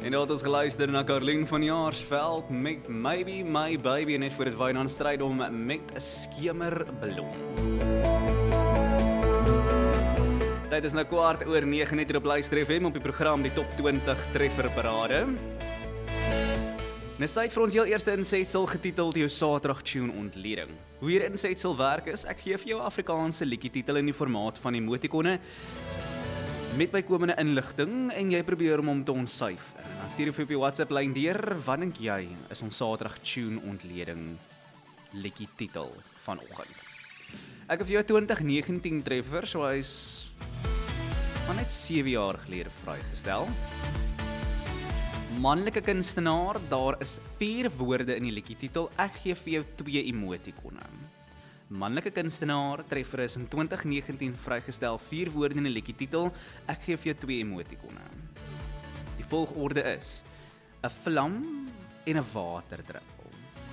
En dat ons geluister na Carlien van Jaarsveld met Maybe My Baby en net voor het wyn aan stryd om met 'n skemerballon. Dit is nou 8:15 net hier op Luister FM op die program die Top 20 Trefferparade. Dis tyd vir ons heel eerste insetsel getiteld jou Saterdag Tune ontleding. Hoe hier insetsel werk is, ek gee vir jou Afrikaanse liedjie titel in die formaat van emotikonne met bykomende inligting en jy probeer om te ontsyfer. Dan stuur jy vir op die WhatsApp lyn deur, wat dink jy is ons Saterdag Tune ontleding liedjie titel vanoggend? Ek het vir jou 2019 treffer, so hy is maar net 7 jaar gelede vrygestel. Manlike kunstenaar, daar is 4 woorde in die liedjie titel, ek gee vir jou 2 emotikonne. Manlike kunstenaar, treffer is in 2019 vrygestel, 4 woorde in die liedjie titel, ek gee vir jou 2 emotikonne. Die volgorde is 'n vlam en 'n waterdruppel.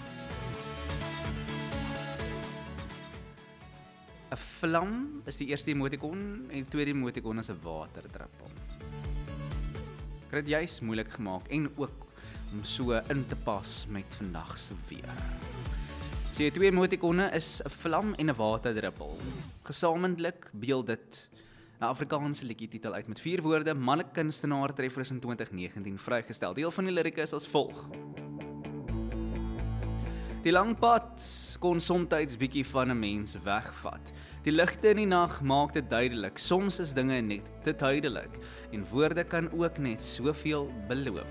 'n vlam is die eerste emotikon en die tweede emotikon is 'n waterdruppel. Ek het dit juist moeilik gemaak en ook om so in te pas met vandag se weer. So die 2 emotikonne is 'n vlam en 'n waterdruppel. Gesamentlik beeld dit 'n Afrikaanse liedjie titel uit met 4 woorde, manlike kunstenaar, treffer is in 2019 vrygestel. Deel van die lirieke is as volg: Die lang pad kon somtyds bietjie van 'n mens wegvat. Die ligte in die nag maak dit duidelik, soms is dinge net te tydelik en woorde kan ook net soveel beloof.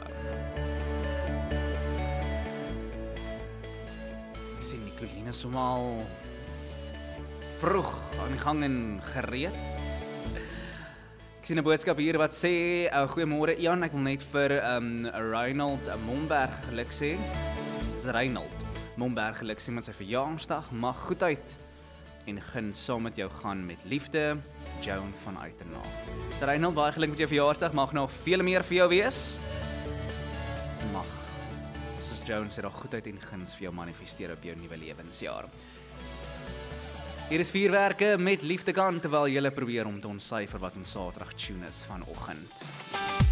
Ek sien Nicoline somal vroeg aan die gang en gereed. Ek sien 'n boodskap hier wat sê, goeiemôre Ian, ek wil net vir Reinald Momberg geluk sê. Dis Reinald Momberg geluk sê met sy verjaarsdag, mag goedheid en gun saam met jou gaan met liefde, Joan van Uitenhaag. So Reinald, baie geluk met jou verjaarsdag, mag nog veel meer vir jou wees. Mag, soos Joan sê, daar goedheid en guns vir jou manifesteer op jou nuwe lewensjaar. Hier is vuurwerke met liefde kan, terwyl jy probeer om te ontsyfer wat ons Saterdag tune is vanoggend.